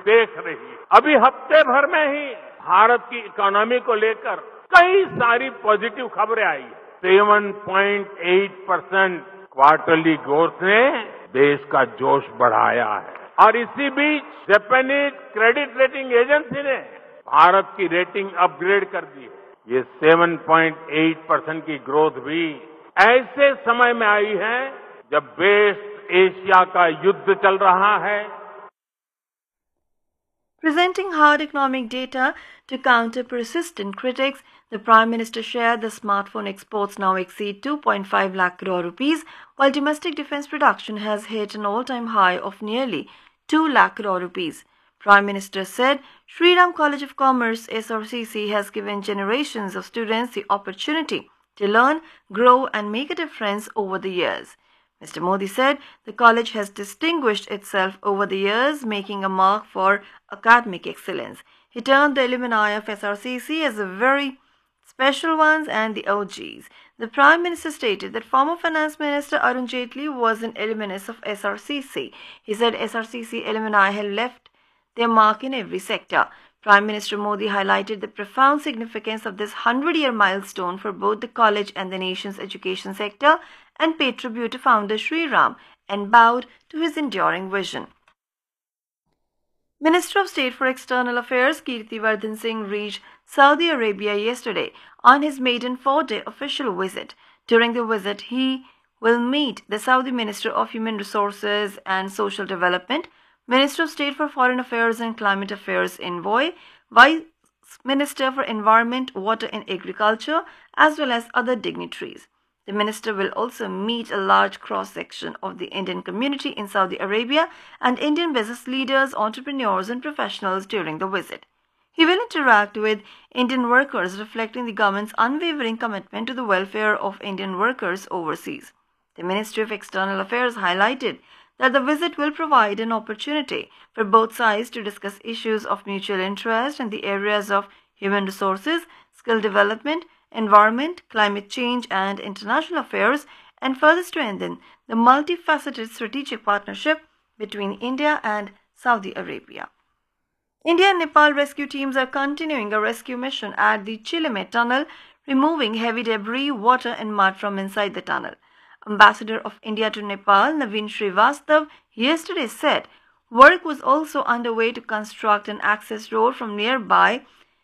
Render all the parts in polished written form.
देख रही है। अभी हफ्ते भर में ही भारत की इकोनॉमी को लेकर कई सारी पॉजिटिव खबरें आई है। 7.8% क्वार्टरली ग्रोथ ने देश का जोश बढ़ाया है और इसी बीच जापानीज क्रेडिट रेटिंग एजेंसी ने भारत की रेटिंग अपग्रेड कर दी है। ये 7.8% की ग्रोथ भी ऐसे समय में आई है जब वेस्ट एशिया का युद्ध चल रहा है। Presenting hard economic data to counter persistent critics, the Prime Minister shared the smartphone exports now exceed 2.5 lakh crore rupees, while domestic defense production has hit an all-time high of nearly 2 lakh crore rupees. Prime Minister said Sri Ram College of Commerce SRCC has given generations of students the opportunity to learn, grow and make a difference over the years. Mr. Modi said the college has distinguished itself over the years, making a mark for academic excellence. He termed the alumni of SRCC as the very special ones and the OGs. The Prime Minister stated that former Finance Minister Arun Jaitley was an alumnus of SRCC. He said SRCC alumni have left their mark in every sector. Prime Minister Modi highlighted the profound significance of this 100-year milestone for both the college and the nation's education sector and paid tribute to founder Sri Ram and bowed to his enduring vision. Minister of State for External Affairs Kirtivardhan Singh reached Saudi Arabia yesterday on his maiden 4-day official visit. During the visit, he will meet the Saudi Minister of Human Resources and Social Development, Minister of State for Foreign Affairs and Climate Affairs Envoy, Vice Minister for Environment, Water and Agriculture, as well as other dignitaries. The minister will also meet a large cross-section of the Indian community in Saudi Arabia and Indian business leaders, entrepreneurs and professionals during the visit. He will interact with Indian workers, reflecting the government's unwavering commitment to the welfare of Indian workers overseas. The Ministry of External Affairs highlighted that the visit will provide an opportunity for both sides to discuss issues of mutual interest in the areas of human resources, skill development, environment, climate change and international affairs, and further strengthen the multifaceted strategic partnership between India and Saudi Arabia. India and Nepal rescue teams are continuing a rescue mission at the Chilime tunnel, removing heavy debris, water and mud from inside the tunnel. Ambassador of India to Nepal, Naveen Srivastav, yesterday said work was also underway to construct an access road from nearby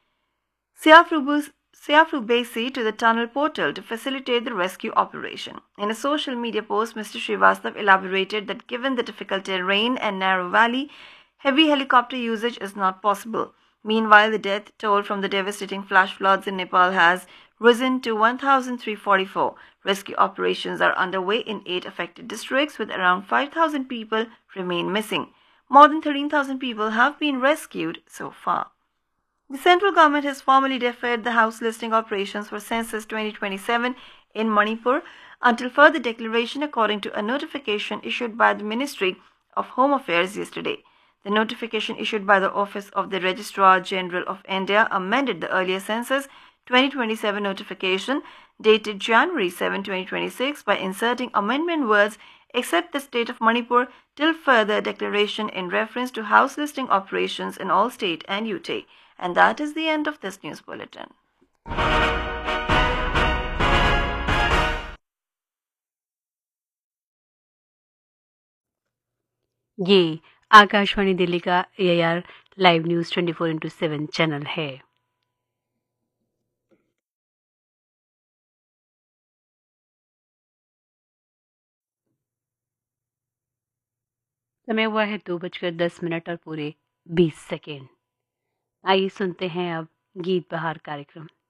Siafrubesi to the tunnel portal to facilitate the rescue operation. In a social media post, Mr. Srivastav elaborated that given the difficult terrain and narrow valley, heavy helicopter usage is not possible. Meanwhile, the death toll from the devastating flash floods in Nepal has risen to 1,344. Rescue operations are underway in 8 affected districts, with around 5,000 people remain missing. More than 13,000 people have been rescued so far. The central government has formally deferred the house listing operations for Census 2027 in Manipur until further declaration, according to a notification issued by the Ministry of Home Affairs yesterday. The notification issued by the Office of the Registrar General of India amended the earlier Census 2027 notification dated January 7, 2026 by inserting amendment words except the state of Manipur till further declaration in reference to house listing operations in all state and UT. And that is the end of this news bulletin. ये आकाशवाणी दिल्ली का AIR live news 24/7 channel है। समय हुआ है 2:10 और पूरे 20 second. आइए सुनते हैं अब गीत बहार कार्यक्रम।